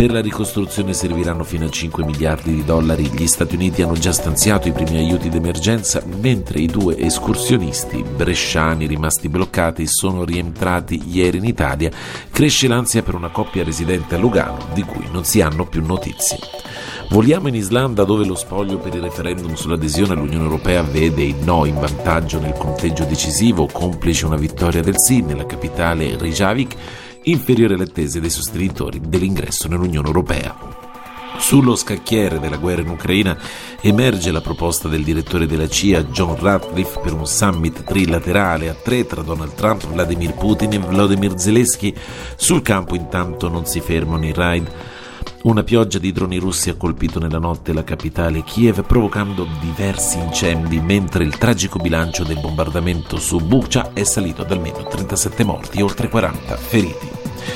Per la ricostruzione serviranno fino a 5 miliardi di dollari. Gli Stati Uniti hanno già stanziato i primi aiuti d'emergenza, mentre i 2 escursionisti bresciani rimasti bloccati sono rientrati ieri in Italia. Cresce l'ansia per una coppia residente a Lugano, di cui non si hanno più notizie. Voliamo in Islanda, dove lo spoglio per il referendum sull'adesione all'Unione Europea vede i no in vantaggio nel conteggio decisivo, complice una vittoria del sì nella capitale Reykjavik, inferiore alle attese dei sostenitori dell'ingresso nell'Unione Europea. Sullo scacchiere della guerra in Ucraina emerge la proposta del direttore della CIA John Ratcliffe per un summit trilaterale a 3 tra Donald Trump, Vladimir Putin e Volodymyr Zelensky. Sul campo intanto non si fermano i raid. Una pioggia di droni russi ha colpito nella notte la capitale Kiev, provocando diversi incendi, mentre il tragico bilancio del bombardamento su Bucha è salito ad almeno 37 morti e oltre 40 feriti.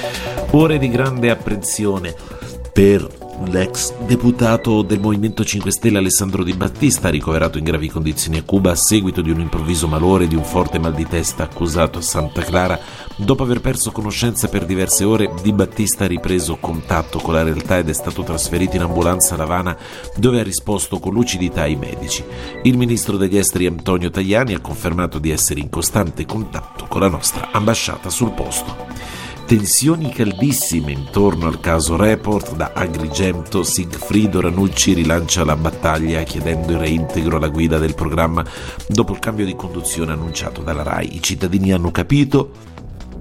Ore di grande apprensione per l'ex deputato del Movimento 5 Stelle Alessandro Di Battista, ricoverato in gravi condizioni a Cuba a seguito di un improvviso malore e di un forte mal di testa accusato a Santa Clara. Dopo aver perso conoscenza per diverse ore, Di Battista ha ripreso contatto con la realtà ed è stato trasferito in ambulanza a L'Avana, dove ha risposto con lucidità ai medici. Il ministro degli esteri Antonio Tajani ha confermato di essere in costante contatto con la nostra ambasciata sul posto. Tensioni caldissime intorno al caso Report. Da Agrigento Sigfrido Ranucci rilancia la battaglia chiedendo il reintegro alla guida del programma dopo il cambio di conduzione annunciato dalla RAI. I cittadini hanno capito.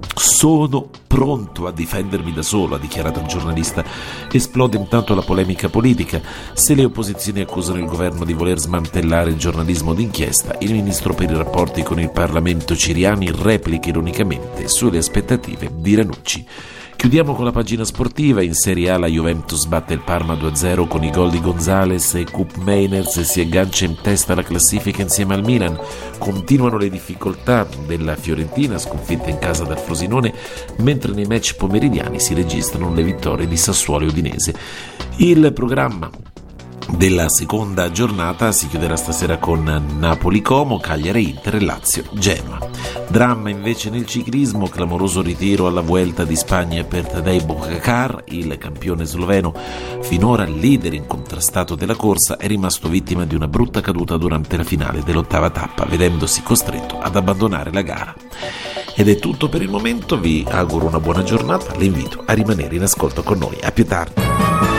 Sono pronto a difendermi da solo, ha dichiarato il giornalista. Esplode intanto la polemica politica. Se le opposizioni accusano il governo di voler smantellare il giornalismo d'inchiesta, il ministro per i rapporti con il Parlamento Ciriani replica ironicamente sulle aspettative di Ranucci. Chiudiamo con la pagina sportiva. In Serie A la Juventus batte il Parma 2-0 con i gol di Gonzales e Koop Meiners e si aggancia in testa alla classifica insieme al Milan. Continuano le difficoltà della Fiorentina, sconfitta in casa dal Frosinone, mentre nei match pomeridiani si registrano le vittorie di Sassuolo e Udinese. Il programma della seconda giornata si chiuderà stasera con Napoli-Como, Cagliari-Inter e Lazio-Genoa. Dramma invece nel ciclismo, clamoroso ritiro alla Vuelta di Spagna per Tadej Pogačar. Il campione sloveno, finora leader incontrastato della corsa, è rimasto vittima di una brutta caduta durante la finale dell'8ª tappa, vedendosi costretto ad abbandonare la gara. Ed è tutto per il momento, vi auguro una buona giornata, le invito a rimanere in ascolto con noi. A più tardi.